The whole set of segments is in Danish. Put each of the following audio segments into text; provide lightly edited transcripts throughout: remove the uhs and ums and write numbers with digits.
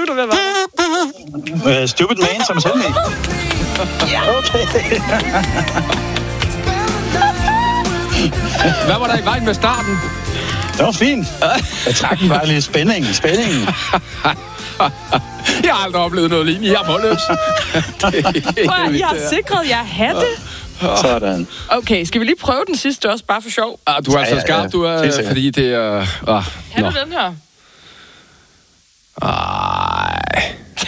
du, hvad var det? Stupid Man, som selv med. Ja. Okay. Hvad var der i vejen med starten? Det var fint. Jeg trak den bare lidt spændingen. Jeg har aldrig oplevet noget lignende. Jeg er målløs. Jeg har sikret jer hatte. Sådan. Okay, skal vi lige prøve den sidste også, bare for sjov? Du er altså skarp, du er, fordi det er... Kan du den her? Ej.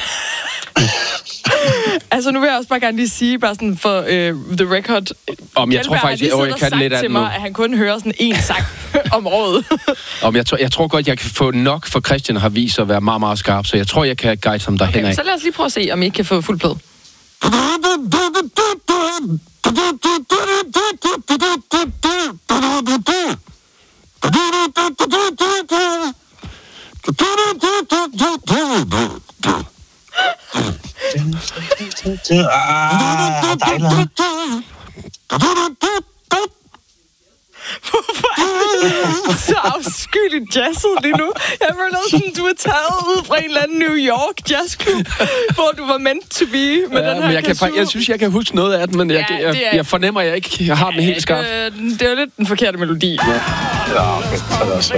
Altså, nu vil jeg også bare gerne lige sige, bare sådan for the record... Jeg tror faktisk, jeg kan lidt af til den nu. mig, at han kun hører sådan én sang om året. Jeg tror godt, jeg kan få nok, for Christian har vist sig at være meget, meget skarp, så jeg tror, jeg kan guide ham derhen af. Så lad os lige prøve at se, om I ikke kan få fuld plade. Dejligt. Hvorfor er det så afskyeligt jazzet lige nu? Jeg føler sådan, du er taget ud fra en eller anden New York jazzklub, hvor du var meant to be med den her jeg synes, jeg kan huske noget af den, men jeg fornemmer, at jeg ikke har den helt skarpt. Det er jo lidt den forkerte melodi. Ja, okay. Så er det også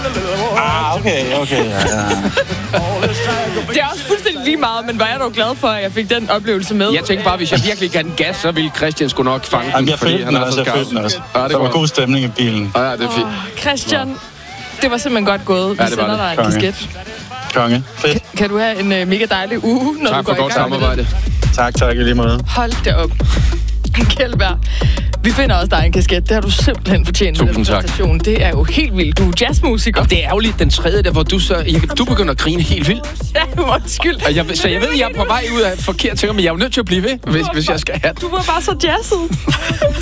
okay. Ja. Det er også fuldstændig lige meget, men var jeg dog glad for, at jeg fik den oplevelse med. Jeg tænkte bare, hvis jeg virkelig gav den gas, så ville Christian sgu nok fange den, fordi han er så skarp. Der var god stemning i bilen. Ja, det er fint. Christian, det var simpelthen godt gået. Vi sender dig en kasket. Konge. Fedt. Kan du have en mega dejlig uge, når tak du går i gang samarbejde. Tak i lige måde. Hold da op. Kjeldberg, vi finder også dig en kasket. Det har du simpelthen fortjent med den præstation. Det er jo helt vildt. Du er jazzmusiker. Det er jo lidt den tredje der, hvor du begynder at grine helt vildt. Ja, undskyld. Så jeg ved, at jeg er på vej ud af forkert ting, men jeg er jo nødt til at blive ved, hvis jeg skal have det. Du var bare så jazzet.